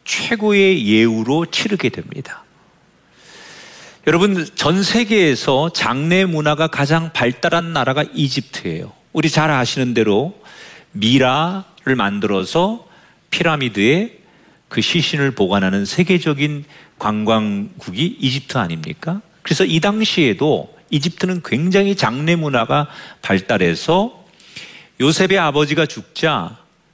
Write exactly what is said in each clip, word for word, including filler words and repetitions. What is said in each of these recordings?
최고의 예우로 치르게 됩니다. 여러분, 전 세계에서 장례 문화가 가장 발달한 나라가 이집트예요. 우리 잘 아시는 대로 미라를 만들어서 피라미드에 그 시신을 보관하는 세계적인 관광국이 이집트 아닙니까? 그래서 이 당시에도 이집트는 굉장히 장례 문화가 발달해서 요셉의 아버지가 죽자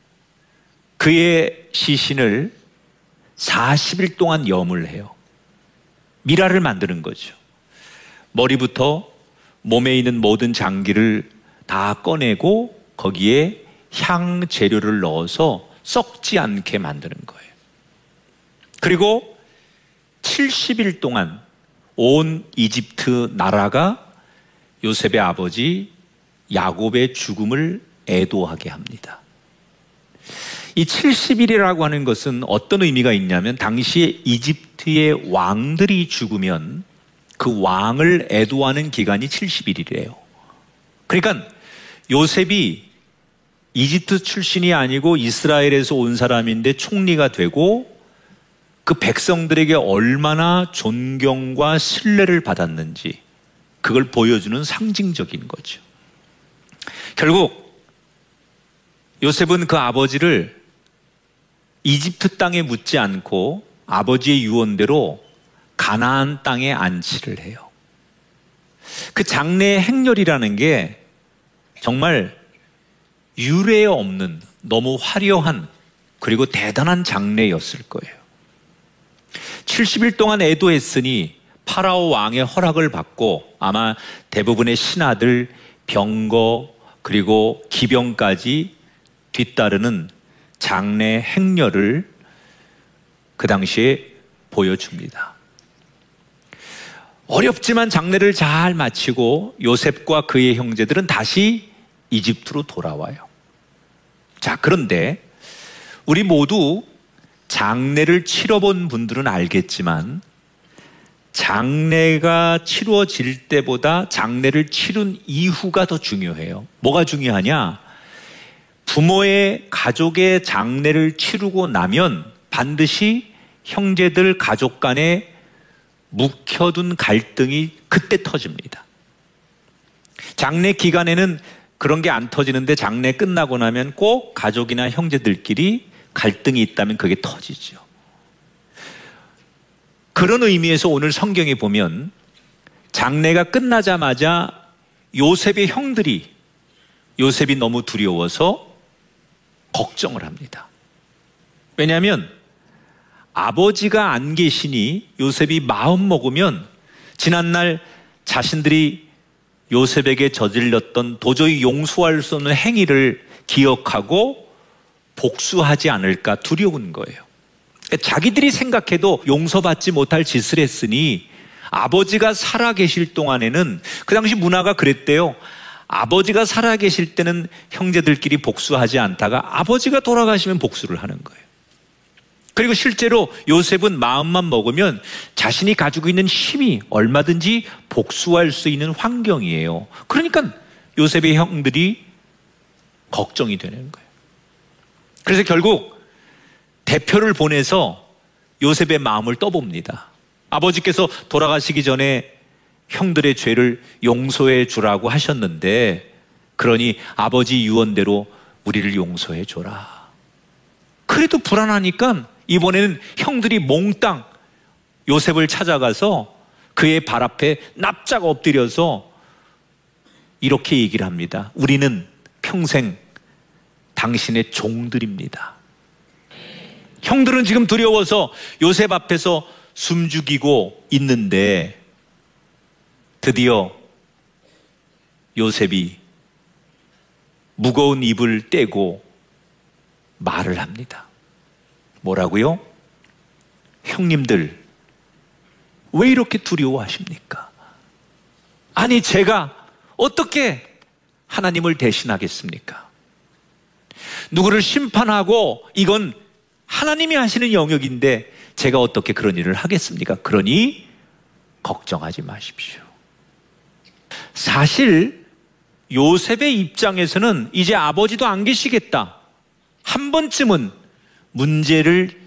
그의 시신을 사십 일 동안 염을 해요. 미라를 만드는 거죠. 머리부터 몸에 있는 모든 장기를 다 꺼내고 거기에 향 재료를 넣어서 썩지 않게 만드는 거예요. 그리고 칠십 일 동안 온 이집트 나라가 요셉의 아버지 야곱의 죽음을 애도하게 합니다. 이 칠십 일이라고 하는 것은 어떤 의미가 있냐면 당시에 이집트의 왕들이 죽으면 그 왕을 애도하는 기간이 칠십 일이래요. 그러니까 요셉이 이집트 출신이 아니고 이스라엘에서 온 사람인데 총리가 되고 그 백성들에게 얼마나 존경과 신뢰를 받았는지 그걸 보여주는 상징적인 거죠. 결국 요셉은 그 아버지를 이집트 땅에 묻지 않고 아버지의 유언대로 가나안 땅에 안치를 해요. 그 장례의 행렬이라는 게 정말 유례 없는 너무 화려한 그리고 대단한 장례였을 거예요. 칠십 일 동안 애도했으니 파라오 왕의 허락을 받고 아마 대부분의 신하들, 병거 그리고 기병까지 뒤따르는 장례 행렬을 그 당시에 보여줍니다. 어렵지만 장례를 잘 마치고 요셉과 그의 형제들은 다시 이집트로 돌아와요. 자, 그런데 우리 모두 장례를 치러본 분들은 알겠지만 장례가 치루어질 때보다 장례를 치른 이후가 더 중요해요. 뭐가 중요하냐? 부모의 가족의 장례를 치르고 나면 반드시 형제들 가족 간에 묵혀둔 갈등이 그때 터집니다. 장례 기간에는 그런 게 안 터지는데 장례 끝나고 나면 꼭 가족이나 형제들끼리 갈등이 있다면 그게 터지죠. 그런 의미에서 오늘 성경에 보면 장례가 끝나자마자 요셉의 형들이 요셉이 너무 두려워서 걱정을 합니다. 왜냐하면 아버지가 안 계시니 요셉이 마음 먹으면 지난날 자신들이 요셉에게 저질렀던 도저히 용서할 수 없는 행위를 기억하고 복수하지 않을까 두려운 거예요. 자기들이 생각해도 용서받지 못할 짓을 했으니 아버지가 살아계실 동안에는 그 당시 문화가 그랬대요. 아버지가 살아계실 때는 형제들끼리 복수하지 않다가 아버지가 돌아가시면 복수를 하는 거예요. 그리고 실제로 요셉은 마음만 먹으면 자신이 가지고 있는 힘이 얼마든지 복수할 수 있는 환경이에요. 그러니까 요셉의 형들이 걱정이 되는 거예요. 그래서 결국 대표를 보내서 요셉의 마음을 떠봅니다. 아버지께서 돌아가시기 전에 형들의 죄를 용서해 주라고 하셨는데 그러니 아버지 유언대로 우리를 용서해 줘라. 그래도 불안하니까 이번에는 형들이 몽땅 요셉을 찾아가서 그의 발 앞에 납작 엎드려서 이렇게 얘기를 합니다. 우리는 평생 당신의 종들입니다. 형들은 지금 두려워서 요셉 앞에서 숨죽이고 있는데 드디어 요셉이 무거운 입을 떼고 말을 합니다. 뭐라고요? 형님들, 왜 이렇게 두려워하십니까? 아니, 제가 어떻게 하나님을 대신하겠습니까? 누구를 심판하고 이건 하나님이 하시는 영역인데 제가 어떻게 그런 일을 하겠습니까? 그러니 걱정하지 마십시오. 사실 요셉의 입장에서는 이제 아버지도 안 계시겠다. 한 번쯤은 문제를